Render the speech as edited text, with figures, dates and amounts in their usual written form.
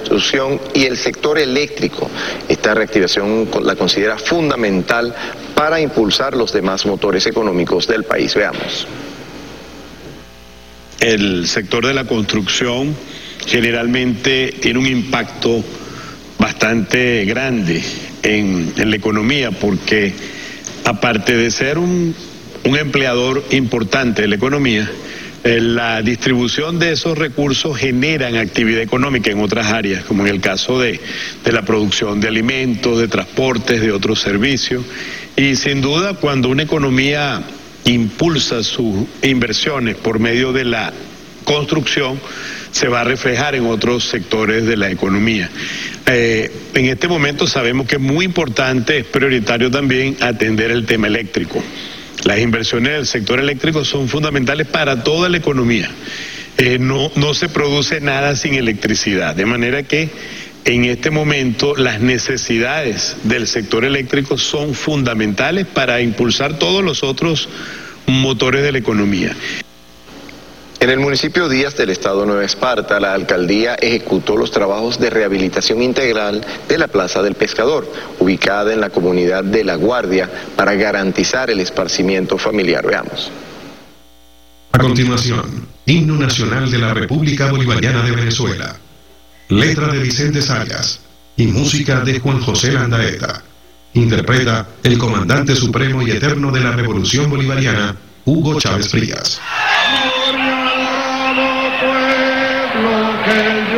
construcción y el sector eléctrico. Esta reactivación la considera fundamental para impulsar los demás motores económicos del país. Veamos. El sector de la construcción generalmente tiene un impacto bastante grande en la economía, porque aparte de ser un empleador importante de la economía, la distribución de esos recursos generan actividad económica en otras áreas, como en el caso de la producción de alimentos, de transportes, de otros servicios. Y sin duda, cuando una economía impulsa sus inversiones por medio de la construcción, se va a reflejar en otros sectores de la economía. En este momento sabemos que es muy importante, es prioritario también atender el tema eléctrico. Las inversiones del sector eléctrico son fundamentales para toda la economía. No se produce nada sin electricidad, de manera que en este momento las necesidades del sector eléctrico son fundamentales para impulsar todos los otros motores de la economía. En el municipio Díaz del estado Nueva Esparta, la alcaldía ejecutó los trabajos de rehabilitación integral de la Plaza del Pescador, ubicada en la comunidad de La Guardia, para garantizar el esparcimiento familiar. Veamos. A continuación, Himno Nacional de la República Bolivariana de Venezuela. Letra de Vicente Sayas y música de Juan José Landaeta. Interpreta el comandante supremo y eterno de la Revolución Bolivariana, Hugo Chávez Frías. Pueblo que